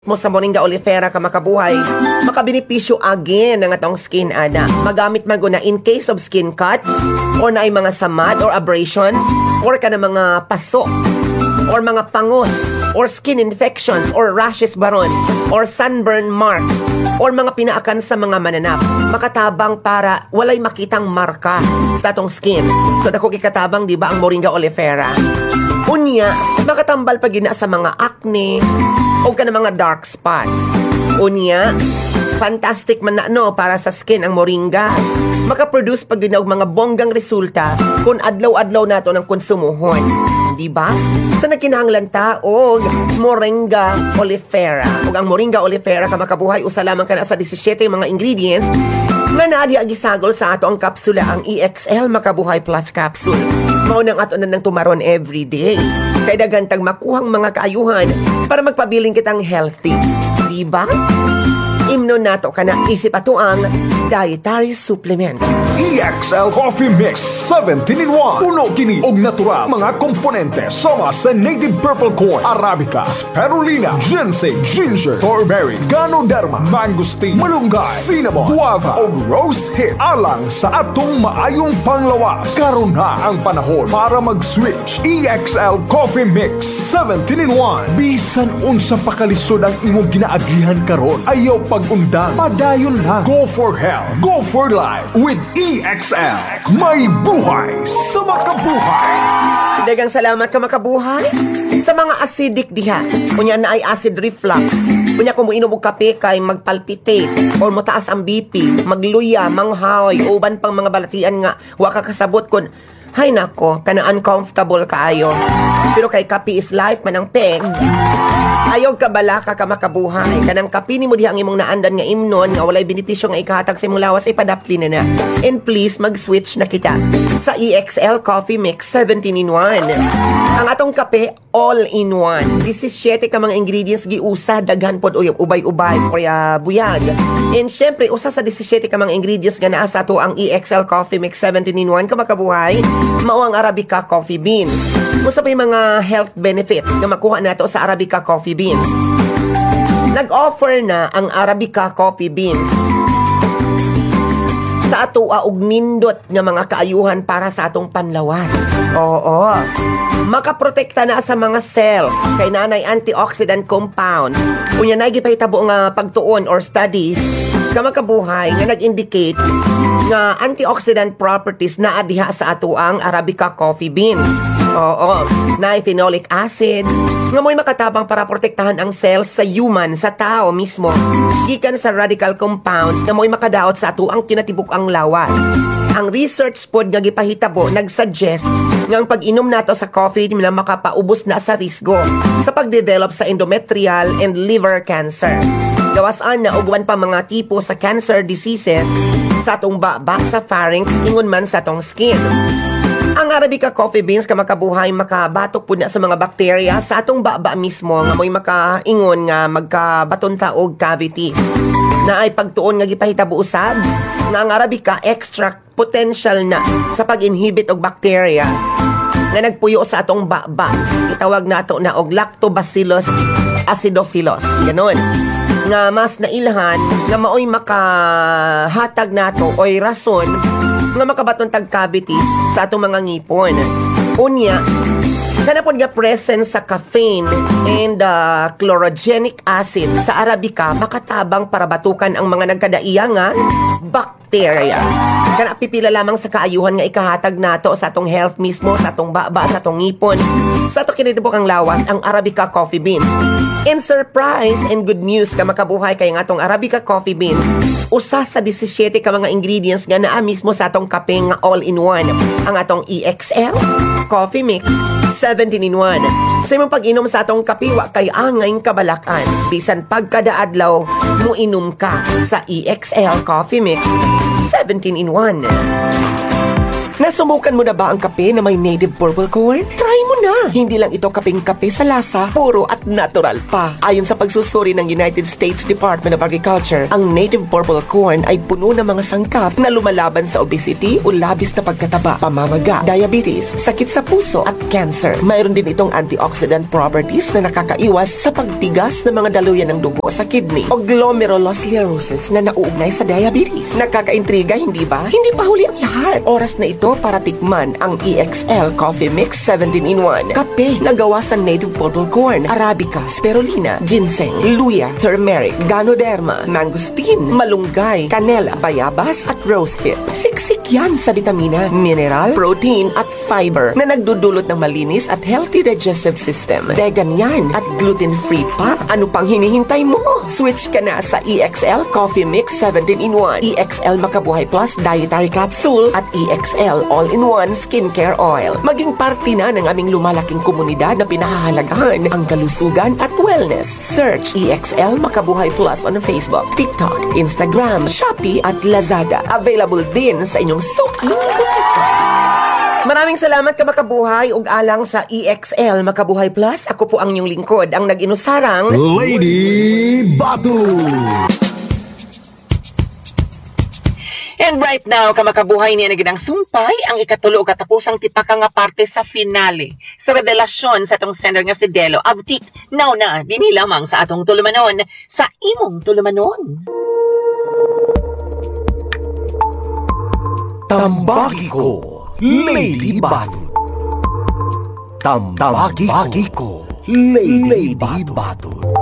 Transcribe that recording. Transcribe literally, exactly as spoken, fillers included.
mo sa Moringa oleifera ka makabuhay, makabenepisyo again ng atong skin ana. Magamit man guna in case of skin cuts or na ay mga samad or abrasions or ka na mga paso or mga pangos or skin infections or rashes baron or sunburn marks or mga pinaakan sa mga mananap. Makatabang para walay makitang marka sa atong skin. So dako kikatabang di ba ang Moringa oleifera? Unya, makatambal pag gina sa mga acne o ka na mga dark spots. Unya, fantastic man na no para sa skin ang moringa. Makaproduce pag gina og mga bonggang resulta kung adlaw-adlaw nato ng konsumuhon. Di ba? So nagkinahanglan ta og Moringa oleifera. Ug ang Moringa oleifera ka makabuhay usa lamang kana sa disisiete mga ingredients nga naa di agisagol sa ato ang kapsula ang E X L Makabuhay Plus Capsule. Mao nang ato na nang tumaron everyday. Kay dagantag makuhang mga kaayuhan para magpabiling kitang healthy. Di ba? Imno nato kana isip ato ang dietary supplement. E X L Coffee Mix seventeen in one. Puno kini og natural mga komponente sama sa native purple corn, arabica, spirulina, ginseng, ginger, thornberry, ganoderma, mangosteen, malunggay, cinnamon, guava ug rose hip alang sa atong maayong panglawas. Karon na ang panahon para mag-switch. E X L Coffee Mix seventeen in one. Bisan unsa pa kalisod ang imong ginaagihan karon, ayaw pag-undang, padayon lang. Go for health, go for life with E X L. May buhay sa makabuhay. Dagang salamat ka makabuhay sa mga acidic diha. Kunya na ay acid reflux. Kunya kung muinom og kape kay magpalpitate or mataas ang B P, magluya, manghaoy, uban pang mga balatian nga wa ka kasabot kun hay nako, kana uncomfortable kaayo. Pero kay kape is life man ang peg. Ayaw ka bala ka ka makabuhay. Kanang kape ni mo diha ang imong naandan nga imnon nga walay benepisyo nga ikahatag sa imong lawas ay padapli na na. And please mag-switch na kita sa E X L Coffee Mix seventeen in one. Ang atong kape all in one. disisiete ka mga ingredients giusa daghan pod uyab ubay-ubay kaya buyag. And syempre usa sa disisiete ka mga ingredients nga naa sa ato ang E X L Coffee Mix seventeen in one ka makabuhay mao ang Arabica coffee beans. Usa pa mga health benefits nga makuha nato sa Arabica coffee beans. Nag-offer na ang Arabica coffee beans sa ato og nindot nga mga kaayuhan para sa atong panlawas. Oo. Makaprotekta na sa mga cells kay nanay antioxidant compounds. Unya na gipahitabo nga pagtuon or studies nga makabuhay nga nag-indicate nga antioxidant properties na adiha sa ato ang Arabica coffee beans. Oo, na phenolic acids nga mo'y makatabang para protektahan ang cells sa human, sa tao mismo. Gikan sa radical compounds nga mo'y makadaot sa ato ang kinatibuk ang lawas. Ang research pod nga gipahitabo nagsuggest nga ang pag-inom nato sa coffee nila makapaubos na sa risgo sa pagdevelop sa endometrial and liver cancer. Gawasan na ugwan pa mga tipo sa cancer diseases sa atong baba, sa pharynx, ingon man sa atong skin. Ang Arabica coffee beans ka makabuhay makabatok pud na sa mga bakterya sa atong baba mismo nga mo'y makaingon nga magkabaton ta og cavities. Na ay pagtuon nga gipahitabo usab nga ang Arabica extract potential na sa pag-inhibit og bakterya nga nagpuyo sa atong baba. Itawag nato na og Lactobacillus acidophilus. Ganon. Nga mas nailhan nga maoy makahatag nato oy rason nga makabaton tag cavities sa atong mga ngipon. Unya, kana pod nga presence sa caffeine and uh, chlorogenic acid sa Arabica makatabang para batukan ang mga nagkadaiya nga bakterya. Kana pipila lamang sa kaayuhan nga ikahatag nato sa atong health mismo, sa atong baba, sa atong ngipon. Sa ato kinitibok ang lawas ang Arabica coffee beans. In surprise and good news ka makabuhay kay nga atong Arabica coffee beans, usa sa disisiete ka mga ingredients nga naa mismo sa atong kape nga all in one. Ang atong E X L Coffee Mix seventeen in one. Sa imong pag-inom sa atong kape wa kay angay kabalakan. Bisan pagkadaadlaw mo inom ka sa E X L Coffee Mix seventeen in one. Nasumukan mo na ba ang kape na may native purple corn? Try mo na! Hindi lang ito kaping-kape sa lasa, puro at natural pa. Ayon sa pagsusuri ng United States Department of Agriculture, ang native purple corn ay puno ng mga sangkap na lumalaban sa obesity o labis na pagkataba, pamamaga, diabetes, sakit sa puso at cancer. Mayroon din itong antioxidant properties na nakakaiwas sa pagtigas ng mga daluyan ng dugo sa kidney o glomerulosclerosis na nauugnay sa diabetes. Nakakaintriga, hindi ba? Hindi pa huli ang lahat. Oras na ito para tikman ang E X L Coffee Mix seventeen in one. Kape na gawa sa native purple corn, arabica, spirulina, ginseng, luya, turmeric, ganoderma, mangosteen, malunggay, canela, bayabas at rosehip. Siksik yan sa vitamina, mineral, protein at fiber na nagdudulot ng malinis at healthy digestive system. Vegan yan at gluten-free pa. Ano pang hinihintay mo? Switch ka na sa E X L Coffee Mix seventeen in one, E X L Makabuhay Plus Dietary Capsule at E X L All-in-One Skincare Oil. Maging parte na ng aming lumalaking komunidad na pinahahalagahan ang kalusugan at wellness. Search E X L Makabuhay Plus on Facebook, TikTok, Instagram, Shopee at Lazada. Available din sa inyong suking butika. Maraming salamat ka makabuhay ug alang sa E X L Makabuhay Plus. Ako po ang inyong lingkod, ang nag-inusarang Lady Batu. And right now, kamakabuhay niya nagidang sumpay ang ikatulo o katapusang tipaka nga parte sa finale. Sa revelasyon sa atong sender nga si Delo Abtik, now na, dini lamang sa atong tulumanon, sa imong tulumanon. Tambaki ko, Lady Batu. Tambaki ko, Lady Batu.